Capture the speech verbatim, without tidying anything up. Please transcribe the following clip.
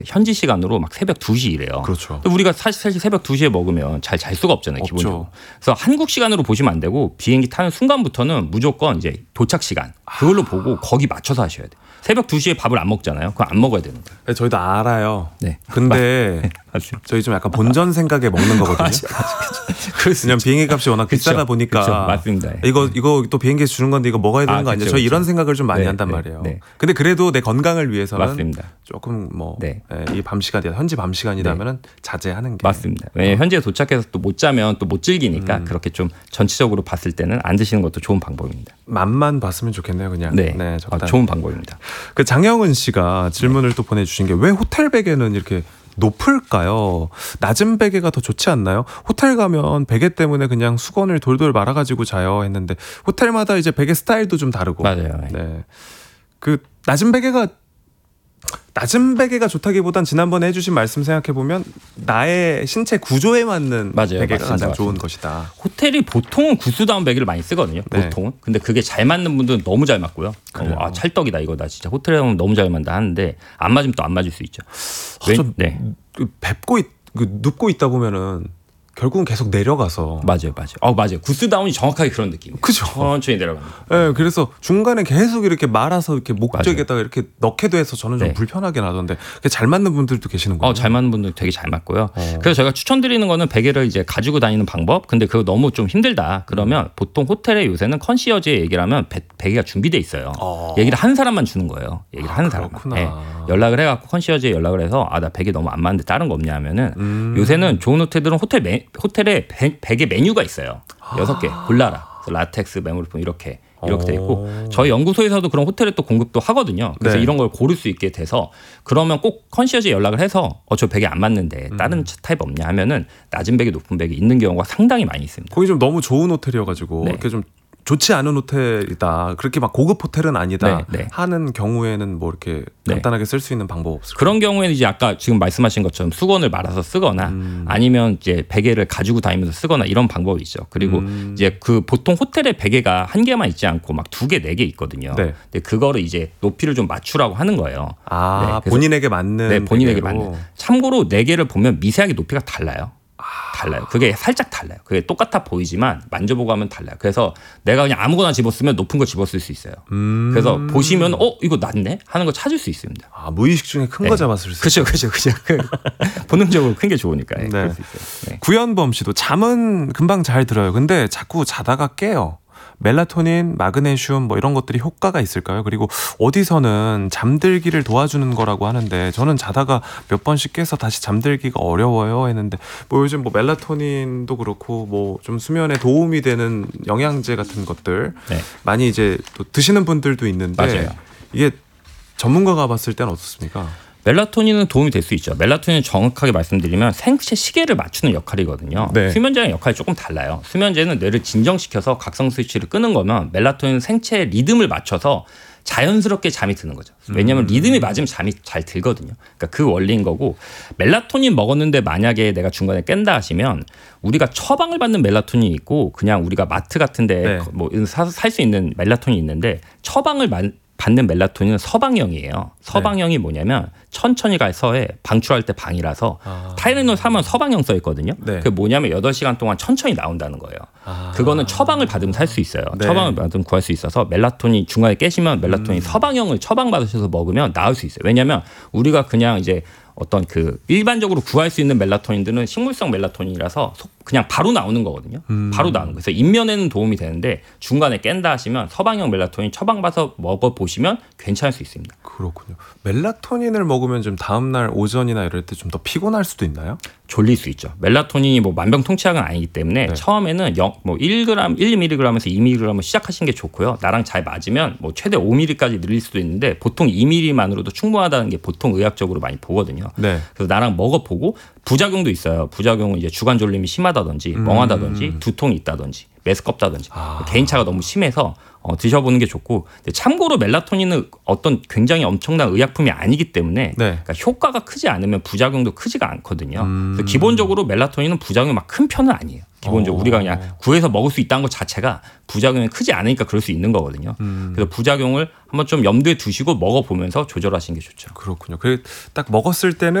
현지 시간으로 막 새벽 두 시 이래요. 그렇죠. 우리가 사실, 사실 새벽 두 시에 먹으면 잘 잘 수가 없잖아요. 없죠. 기본적으로. 그래서 한국 시간으로 보시면 안 되고 비행기 타는 순간부터는 무조건 이제 도착 시간 그걸로 아. 보고 거기 맞춰서 하셔야 돼요. 새벽 두 시에 밥을 안 먹잖아요. 그거 안 먹어야 되는 거예요. 저희도 알아요. 네. 근데 저희 좀 약간 본전 생각에 먹는 거거든요. 왜냐면 비행기 값이 워낙 그쵸, 비싸다 보니까 그쵸, 맞습니다. 이거 이거 또 비행기에서 주는 건데 이거 먹어야 되는 아, 거 아니냐. 그쵸, 저희 그쵸. 이런 생각을 좀 많이 네, 한단 네, 말이에요. 네. 근데 그래도 내 건강을 위해서는 맞습니다. 조금 뭐 네. 이 밤 시간이 현지 밤 시간이라면은 네. 자제하는 게 맞습니다. 왜냐면 현지에 도착해서 또 못 자면 또 못 즐기니까 음. 그렇게 좀 전체적으로 봤을 때는 안 드시는 것도 좋은 방법입니다. 맛만 봤으면 좋겠네요, 그냥. 네, 네 아, 좋은 방법입니다. 그 장영은 씨가 질문을 네. 또 보내주신 게 왜 호텔 베개는 이렇게 높을까요? 낮은 베개가 더 좋지 않나요? 호텔 가면 베개 때문에 그냥 수건을 돌돌 말아가지고 자요 했는데 호텔마다 이제 베개 스타일도 좀 다르고. 맞아요. 네. 그 낮은 베개가 낮은 베개가 좋다기보단 지난번에 해주신 말씀 생각해보면 나의 신체 구조에 맞는 맞아요, 베개가 맞습니다, 가장 좋은 맞습니다. 것이다. 호텔이 보통은 구스다운 베개를 많이 쓰거든요. 네. 보통은. 근데 그게 잘 맞는 분들은 너무 잘 맞고요. 어, 아 찰떡이다 이거 나 진짜 호텔에 가면 너무 잘 맞는다 하는데 안 맞으면 또 안 맞을 수 있죠. 아, 왜, 네. 뵙고 있, 눕고 있다 보면은 결국은 계속 내려가서 맞아요, 맞아요. 어, 맞아요. 구스다운이 정확하게 그런 느낌. 그죠. 천천히 내려갑니다. 네, 그래서 중간에 계속 이렇게 말아서 이렇게 목 쪽에다가 이렇게 넣게도 해서 저는 좀 네. 불편하게 나던데 잘 맞는 분들도 계시는 거예요. 어, 잘 맞는 분들 되게 잘 맞고요. 어. 그래서 제가 추천드리는 거는 베개를 이제 가지고 다니는 방법. 근데 그거 너무 좀 힘들다. 그러면 음. 보통 호텔에 요새는 컨시어지에 얘기를 하면 베, 베개가 준비돼 있어요. 어. 얘기를 하는 사람만 주는 거예요. 얘기를 아, 하는 사람만. 네. 연락을 해갖고 컨시어지에 연락을 해서 아, 나 베개 너무 안 맞는데 다른 거 없냐 하면은 음. 요새는 좋은 호텔들은 호텔 메, 호텔에 베, 베개 메뉴가 있어요. 여섯 개 골라라. 라텍스, 메모리폼 이렇게 이렇게 돼 있고 저희 연구소에서도 그런 호텔에 또 공급도 하거든요. 그래서 네. 이런 걸 고를 수 있게 돼서 그러면 꼭 컨시어지에 연락을 해서 어, 저 베개 안 맞는데 다른 음. 타입 없냐 하면은 낮은 베개, 높은 베개 있는 경우가 상당히 많이 있습니다. 거기 좀 너무 좋은 호텔이어가지고 네. 이렇게 좀 좋지 않은 호텔이다. 그렇게 막 고급 호텔은 아니다. 네, 네. 하는 경우에는 뭐 이렇게 간단하게 네. 쓸 수 있는 방법 없을까요? 그런 경우에는 이제 아까 지금 말씀하신 것처럼 수건을 말아서 쓰거나 음. 아니면 이제 베개를 가지고 다니면서 쓰거나 이런 방법이 있죠. 그리고 음. 이제 그 보통 호텔에 베개가 한 개만 있지 않고 막 두 개, 네 개 있거든요. 네. 근데 그거를 이제 높이를 좀 맞추라고 하는 거예요. 아, 네, 본인에게 맞는. 네, 본인에게 베개로. 맞는. 참고로 네 개를 보면 미세하게 높이가 달라요. 달라요. 그게 살짝 달라요. 그게 똑같아 보이지만 만져보고 하면 달라요. 그래서 내가 그냥 아무거나 집었으면 높은 거 집었을 수 있어요. 음. 그래서 보시면 어 이거 낮네 하는 거 찾을 수 있습니다. 아 무의식 중에 큰 거 네. 잡았을 수 있어요. 그렇죠, 그렇죠, 그렇죠. 본능적으로 큰 게 좋으니까. 네. 그럴 수 있어요. 네. 구현범 씨도 잠은 금방 잘 들어요. 근데 자꾸 자다가 깨요. 멜라토닌, 마그네슘 뭐 이런 것들이 효과가 있을까요? 그리고 어디서는 잠들기를 도와주는 거라고 하는데 저는 자다가 몇 번씩 깨서 다시 잠들기가 어려워요 했는데 뭐 요즘 뭐 멜라토닌도 그렇고 뭐 좀 수면에 도움이 되는 영양제 같은 것들 네. 많이 이제 또 드시는 분들도 있는데 맞아요. 이게 전문가가 봤을 때는 어떻습니까? 멜라토닌은 도움이 될 수 있죠. 멜라토닌은 정확하게 말씀드리면 생체 시계를 맞추는 역할이거든요. 네. 수면제랑 역할이 조금 달라요. 수면제는 뇌를 진정시켜서 각성 스위치를 끄는 거면 멜라토닌은 생체 리듬을 맞춰서 자연스럽게 잠이 드는 거죠. 왜냐하면 음. 리듬이 맞으면 잠이 잘 들거든요. 그러니까 그 원리인 거고 멜라토닌 먹었는데 만약에 내가 중간에 깬다 하시면 우리가 처방을 받는 멜라토닌이 있고 그냥 우리가 마트 같은데 네. 뭐 살 수 있는 멜라토닌이 있는데 처방을 만 받는 멜라토닌은 서방형이에요. 서방형이 네. 뭐냐면 천천히 가서에 방출할 때 방이라서 아. 타이레놀 사면 서방형 써 있거든요. 네. 그게 뭐냐면 여덟 시간 동안 천천히 나온다는 거예요. 아. 그거는 처방을 받으면 살 수 있어요. 네. 처방을 받으면 구할 수 있어서 멜라토닌 중간에 깨시면 멜라토닌 음. 서방형을 처방 받으셔서 먹으면 나을 수 있어요. 왜냐하면 우리가 그냥 이제 어떤 그 일반적으로 구할 수 있는 멜라토닌들은 식물성 멜라토닌이라서 그냥 바로 나오는 거거든요. 음. 바로 나오는 거예요. 그래서 입면에는 도움이 되는데 중간에 깬다 하시면 서방형 멜라토닌 처방받아서 먹어보시면 괜찮을 수 있습니다. 그렇군요. 멜라토닌을 먹으면 좀 다음날 오전이나 이럴 때 좀 더 피곤할 수도 있나요? 졸릴 수 있죠. 멜라토닌이 뭐 만병통치약은 아니기 때문에 네. 처음에는 영, 뭐 일 그램, 일 밀리그램에서 이 밀리그램을 시작하시는 게 좋고요. 나랑 잘 맞으면 뭐 최대 오 밀리그램까지 늘릴 수도 있는데 보통 이 밀리그램만으로도 충분하다는 게 보통 의학적으로 많이 보거든요. 네. 그래서 나랑 먹어보고 부작용도 있어요. 부작용은 이제 주간 졸림이 심하다든지 멍하다든지 음. 두통이 있다든지 메스껍다든지 아. 개인차가 너무 심해서 어, 드셔보는 게 좋고 참고로 멜라토닌은 어떤 굉장히 엄청난 의약품이 아니기 때문에 네. 그러니까 효과가 크지 않으면 부작용도 크지가 않거든요. 음. 그래서 기본적으로 멜라토닌은 부작용이 막 큰 편은 아니에요. 기본적으로 어. 우리가 그냥 구해서 먹을 수 있다는 것 자체가 부작용이 크지 않으니까 그럴 수 있는 거거든요. 음. 그래서 부작용을 한번 좀 염두에 두시고 먹어보면서 조절하시는 게 좋죠. 그렇군요. 그 딱 먹었을 때는